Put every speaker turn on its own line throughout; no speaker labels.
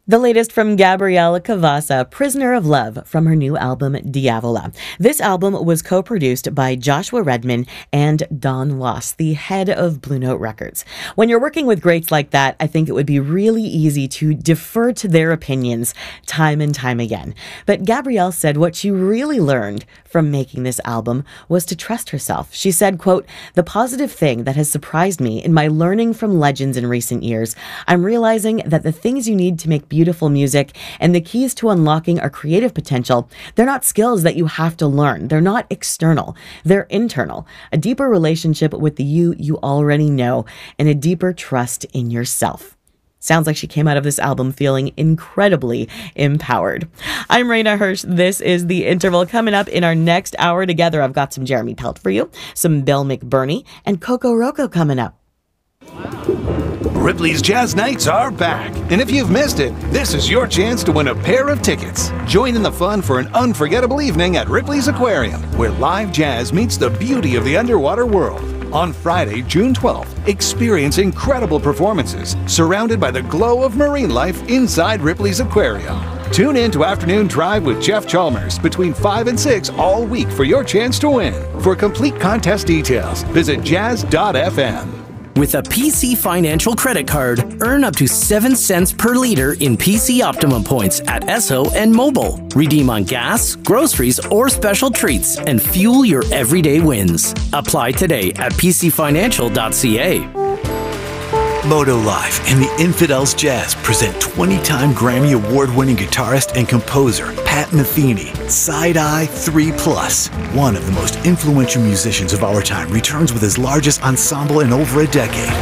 The latest from Gabriella Cavassa, Prisoner of Love, from her new album, Diavola. This album was co-produced by Joshua Redman and Don Loss, the head of Blue Note Records. When you're working with greats like that, I think it would be really easy to defer to their opinions time and time again. But Gabrielle said what she really learned from making this album was to trust herself. She said, quote, "The positive thing that has surprised me in my learning from legends in recent years, I'm realizing that the things you need to make beautiful music and the keys to unlocking our creative potential, they're not skills that you have to learn. They're not external. They're internal. A deeper relationship with the you already know and a deeper trust in yourself." Sounds like she came out of this album feeling incredibly empowered. I'm Raina Hirsch. This is The Interval. Coming up in our next hour together, I've got some Jeremy Pelt for you, some Bill McBurney, and Coco Roco coming up.
Ripley's Jazz Nights are back. And if you've missed it, this is your chance to win a pair of tickets. Join in the fun for an unforgettable evening at Ripley's Aquarium, where live jazz meets the beauty of the underwater world. On Friday, June 12th, experience incredible performances surrounded by the glow of marine life inside Ripley's Aquarium. Tune in to Afternoon Drive with Jeff Chalmers between 5 and 6 all week for your chance to win. For complete contest details, visit jazz.fm.
With a PC Financial credit card, earn up to 7 cents per liter in PC Optimum points at Esso and Mobile. Redeem on gas, groceries, or special treats and fuel your everyday wins. Apply today at pcfinancial.ca.
Moto Live and the Infidels Jazz present 20-time Grammy Award-winning guitarist and composer Pat Metheny. Side Eye 3+. One of the most influential musicians of our time returns with his largest ensemble in over a decade.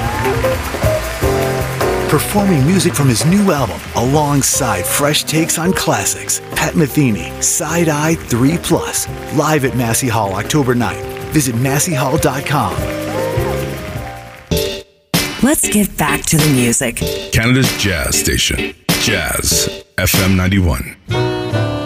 Performing music from his new album alongside fresh takes on classics. Pat Metheny, Side Eye 3+. Live at Massey Hall October 9th. Visit masseyhall.com.
Let's get back to the music.
Canada's jazz station, Jazz FM 91.